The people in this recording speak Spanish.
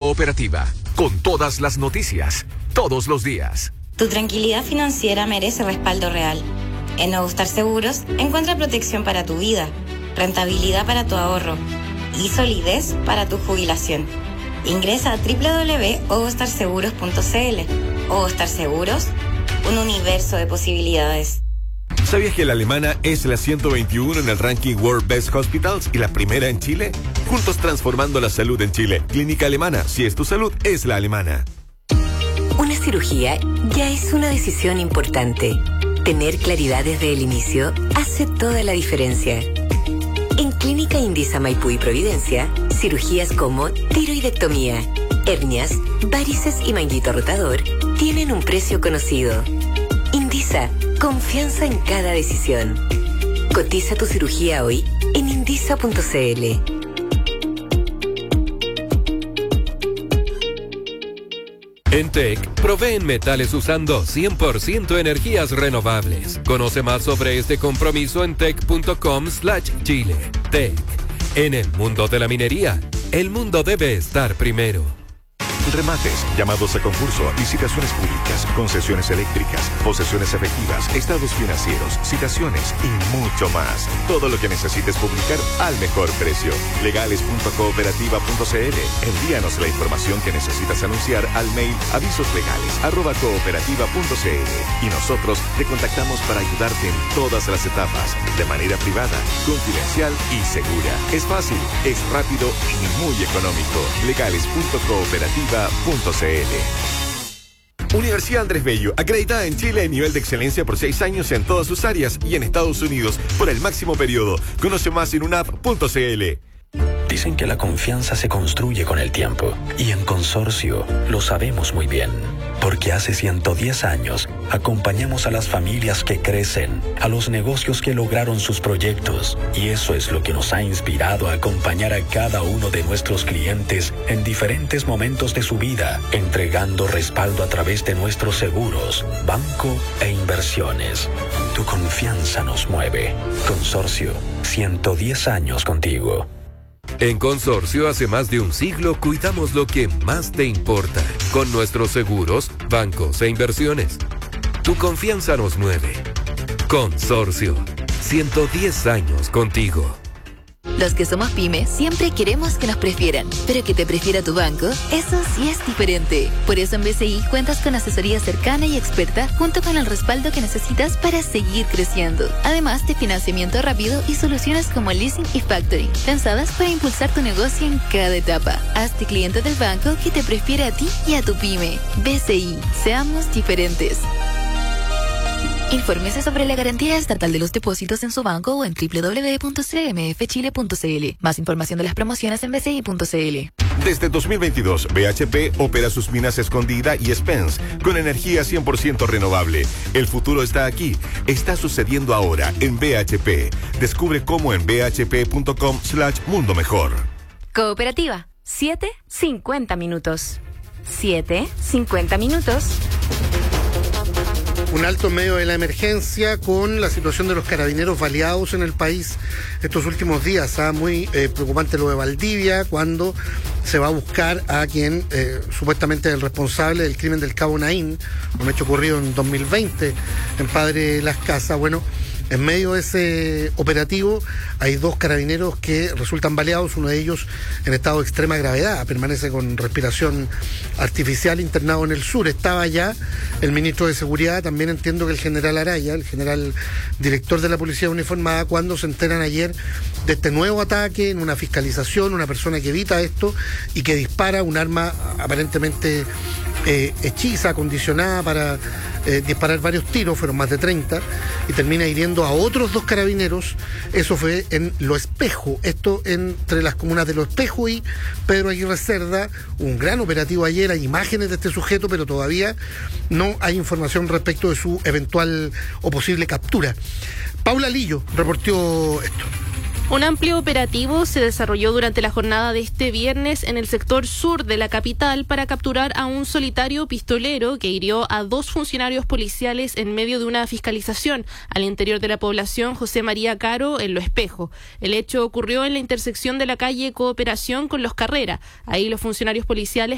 Cooperativa, con todas las noticias, todos los días. Tu tranquilidad financiera merece respaldo real. En Nuevo Star Seguros encuentra protección para tu vida, rentabilidad para tu ahorro y solidez para tu jubilación. Ingresa a www.ovostarseguros.cl. Ovo Star Seguros, un universo de posibilidades. ¿Sabías que la alemana es la 121 en el ranking World Best Hospitals y la primera en Chile? Juntos transformando la salud en Chile. Clínica Alemana, si es tu salud, es la alemana. Una cirugía ya es una decisión importante. Tener claridad desde el inicio hace toda la diferencia. En Clínica Indisa Maipú y Providencia, cirugías como tiroidectomía, hernias, varices y manguito rotador tienen un precio conocido. Indisa, confianza en cada decisión. Cotiza tu cirugía hoy en indisa.cl. En TEC, proveen metales usando 100% energías renovables. Conoce más sobre este compromiso en tec.com/Chile. TEC. En el mundo de la minería, el mundo debe estar primero. Remates, llamados a concurso, licitaciones públicas, concesiones eléctricas, posesiones efectivas, estados financieros, citaciones y mucho más. Todo lo que necesites publicar al mejor precio. Legales.cooperativa.cl. Envíanos la información que necesitas anunciar al mail avisoslegales@cooperativa.cl y nosotros te contactamos para ayudarte en todas las etapas, de manera privada, confidencial y segura. Es fácil, es rápido y muy económico. Legales.cooperativa.cl. Universidad Andrés Bello, acreditada en Chile en nivel de excelencia por 6 años en todas sus áreas y en Estados Unidos por el máximo periodo. Conoce más en unap.cl. Dicen que la confianza se construye con el tiempo y en Consorcio lo sabemos muy bien, porque hace 110 años acompañamos a las familias que crecen, a los negocios que lograron sus proyectos, y eso es lo que nos ha inspirado a acompañar a cada uno de nuestros clientes en diferentes momentos de su vida, entregando respaldo a través de nuestros seguros, banco e inversiones. Tu confianza nos mueve. Consorcio, 110 años contigo. En Consorcio, hace más de un siglo, cuidamos lo que más te importa, con nuestros seguros, bancos e inversiones. Tu confianza nos mueve. Consorcio, 110 años contigo. Los que somos pyme siempre queremos que nos prefieran, pero que te prefiera tu banco, eso sí es diferente. Por eso en BCI cuentas con asesoría cercana y experta junto con el respaldo que necesitas para seguir creciendo. Además de financiamiento rápido y soluciones como leasing y factoring, pensadas para impulsar tu negocio en cada etapa. Hazte cliente del banco que te prefiere a ti y a tu pyme. BCI, seamos diferentes. Infórmese sobre la garantía estatal de los depósitos en su banco o en www.cmfchile.cl. Más información de las promociones en bci.cl. Desde 2022, BHP opera sus minas Escondida y Spence con energía 100% renovable. El futuro está aquí. Está sucediendo ahora en BHP. Descubre cómo en bhp.com/mundo mejor. Cooperativa, 7:50 minutos. 7:50 minutos. Un alto en medio de la emergencia con la situación de los carabineros baleados en el país estos últimos días. Muy preocupante lo de Valdivia, cuando se va a buscar a quien supuestamente es el responsable del crimen del Cabo Naín, un hecho ocurrido en 2020 en Padre Las Casas. Bueno, en medio de ese operativo hay 2 carabineros que resultan baleados, uno de ellos en estado de extrema gravedad, permanece con respiración artificial, internado en el sur. Estaba ya el ministro de Seguridad, también entiendo que el general Araya, el general director de la Policía Uniformada, cuando se enteran ayer de este nuevo ataque en una fiscalización, una persona que evita esto y que dispara un arma aparentemente hechiza, acondicionada para disparar varios tiros, fueron más de 30, y termina hiriendo a otros 2 carabineros. Eso fue en Lo Espejo, esto entre las comunas de Lo Espejo y Pedro Aguirre Cerda. Un gran operativo ayer, hay imágenes de este sujeto, pero todavía no hay información respecto de su eventual o posible captura. Paula Lillo reportó esto. Un amplio operativo se desarrolló durante la jornada de este viernes en el sector sur de la capital para capturar a un solitario pistolero que hirió a 2 funcionarios policiales en medio de una fiscalización al interior de la población José María Caro en Lo Espejo. El hecho ocurrió en la intersección de la calle Cooperación con Los Carrera. Ahí los funcionarios policiales